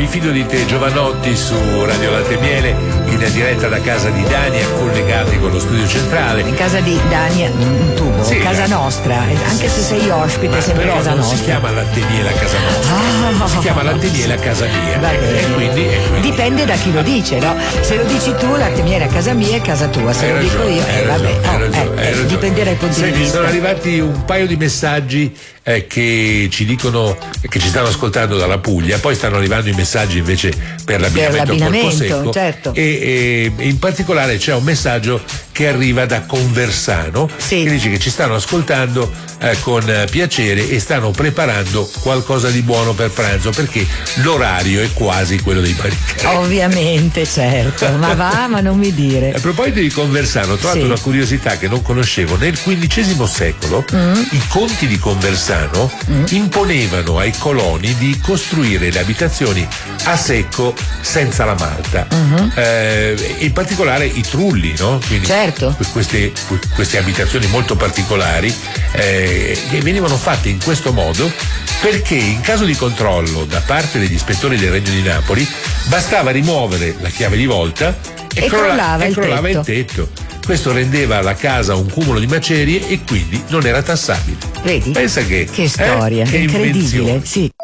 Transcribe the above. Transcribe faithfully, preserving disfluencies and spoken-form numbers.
Mi fido di te, Giovanotti, su Radio Latte e Miele, in diretta da casa di Dania, collegati con lo studio centrale. In casa di Dania, un tubo, sì, casa eh. nostra, anche se sei ospite, ma sempre però casa non nostra. Si chiama Latte e Miele a casa nostra, ah, si chiama Latte e Miele a casa mia. Va bene. E quindi, e quindi... Dipende da chi lo dice, no? Se lo dici tu, Latte e Miele a casa mia è casa tua, se hai lo ragione, dico io, eh, ragione, vabbè, oh, ragione, eh, eh, dipende dai punti Senti, di vista. Sono arrivati un paio di messaggi eh, che ci dicono che ci stanno ascoltando dalla Puglia, poi stanno arrivando i messaggi invece per l'abbinamento, per l'abbinamento Corpo Secco, certo. e, e in particolare c'è un messaggio che arriva da Conversano, sì. che dice che ci stanno ascoltando eh, con piacere e stanno preparando qualcosa di buono per pranzo, perché l'orario è quasi quello dei baricari. Ovviamente, certo, ma va, ma non mi dire. A proposito di Conversano, ho trovato sì. una curiosità che non conoscevo. Nel quindicesimo secolo mm. i conti di Conversano mm. imponevano ai coloni di costruire le abitazioni a secco senza la malta, mm-hmm. eh, in particolare i trulli, no? Quindi certo. queste, queste abitazioni molto particolari eh, che venivano fatte in questo modo perché in caso di controllo da parte degli ispettori del Regno di Napoli bastava rimuovere la chiave di volta e, e crolla, crollava, e il, crollava tetto. il tetto. Questo rendeva la casa un cumulo di macerie e quindi non era tassabile. Vedi? Pensa che che storia, eh, che incredibile, sì.